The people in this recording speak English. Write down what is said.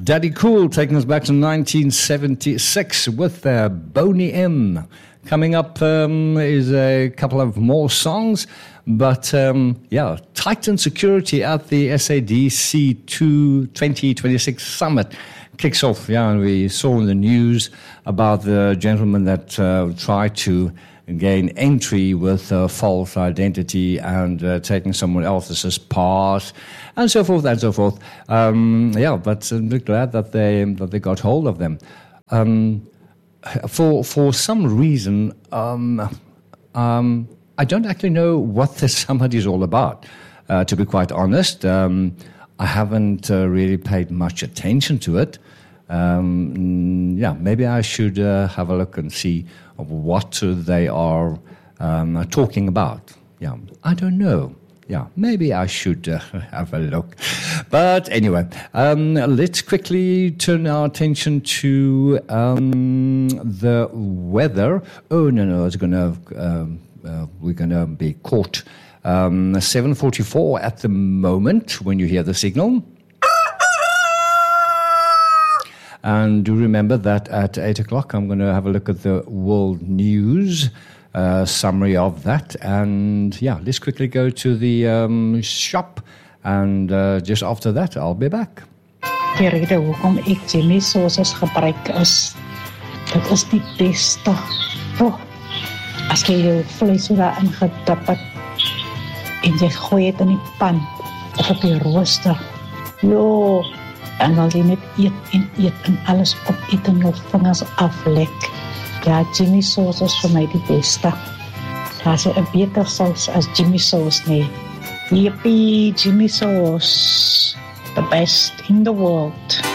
Daddy Cool taking us back to 1976 with Boney M. Coming up is a couple of more songs, but Titan Security at the SADC 2026 Summit kicks off. Yeah, and we saw in the news about the gentleman that tried to gain entry with a false identity and taking someone else's pass, and so forth and so forth. But I'm glad that they got hold of them. For some reason, I don't actually know what this summit is all about. To be quite honest, I haven't really paid much attention to it. Maybe I should have a look and see what they are talking about. Yeah, I don't know. Yeah, maybe I should have a look. But anyway, let's quickly turn our attention to the weather. Oh, no, it's we're going to be caught. 7:44 at the moment when you hear the signal. And do remember that at 8 o'clock, I'm going to have a look at the world news, summary of that. And let's quickly go to the shop. And just after that, I'll be back. Die rede hoekom ek Jimmy sauces gebruik is, dit is die beste. As jy jou vlees daarin gedip het, en jy gooi het in die pan, of op die rooster, en dan jy net eet en alles opeet en jou vingers aflek. Ja, Jimmy sauce is vir my die beste. Daar is 'n beter saus as Jimmy sauce nie. Yippie, Jimmy sauce, the best in the world.